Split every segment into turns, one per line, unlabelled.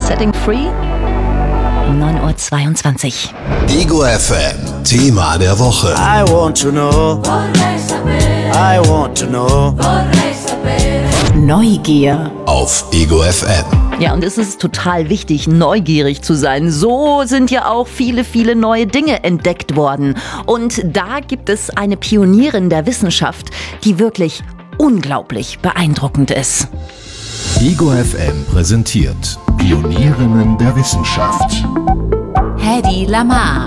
Setting Free. 9:22 Uhr.
Ego FM, Thema der Woche.
I want to know. I want to know.
Neugier.
Auf Ego FM.
Ja, und es ist total wichtig, neugierig zu sein. So sind ja auch viele, viele neue Dinge entdeckt worden. Und da gibt es eine Pionierin der Wissenschaft, die wirklich unglaublich beeindruckend ist.
Ego FM präsentiert Pionierinnen der Wissenschaft.
Hedy Lamarr.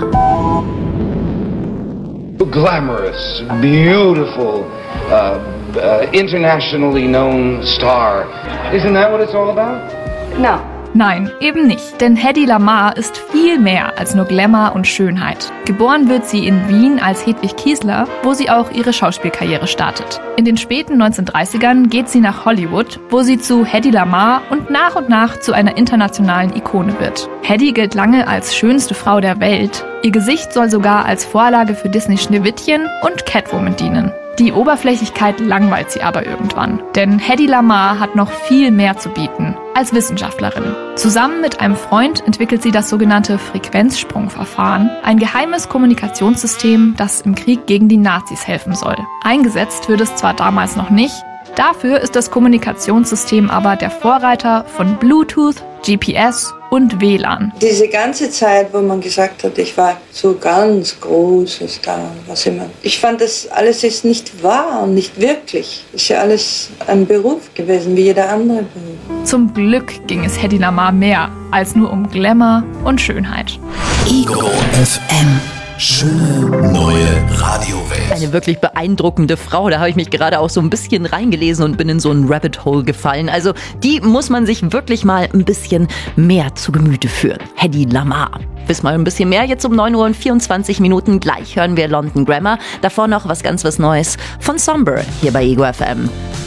Glamorous, beautiful, internationally known star. Isn't that what it's all about?
No.
Nein, eben nicht, denn Hedy Lamarr ist viel mehr als nur Glamour und Schönheit. Geboren wird sie in Wien als Hedwig Kiesler, wo sie auch ihre Schauspielkarriere startet. In den späten 1930ern geht sie nach Hollywood, wo sie zu Hedy Lamarr und nach zu einer internationalen Ikone wird. Hedy gilt lange als schönste Frau der Welt. Ihr Gesicht soll sogar als Vorlage für Disney Schneewittchen und Catwoman dienen. Die Oberflächlichkeit langweilt sie aber irgendwann, denn Hedy Lamarr hat noch viel mehr zu bieten als Wissenschaftlerin. Zusammen mit einem Freund entwickelt sie das sogenannte Frequenzsprungverfahren, ein geheimes Kommunikationssystem, das im Krieg gegen die Nazis helfen soll. Eingesetzt wird es zwar damals noch nicht, dafür ist das Kommunikationssystem aber der Vorreiter von Bluetooth, GPS und WLAN.
Diese ganze Zeit, wo man gesagt hat, ich war so ganz großes da, was immer. Ich fand, das alles ist nicht wahr und nicht wirklich. Ist ja alles ein Beruf gewesen, wie jeder andere Beruf.
Zum Glück ging es Hedy Lamarr mehr als nur um Glamour und Schönheit.
Ego FM. Schöne neue Radiowelt.
Eine wirklich beeindruckende Frau. Da habe ich mich gerade auch so ein bisschen reingelesen und bin in so ein Rabbit Hole gefallen. Also die muss man sich wirklich mal ein bisschen mehr zu Gemüte führen. Hedy Lamarr. Wissen wir ein bisschen mehr. Jetzt um 9:24 Uhr. Gleich hören wir London Grammar. Davor noch was Neues von Somber hier bei Ego FM.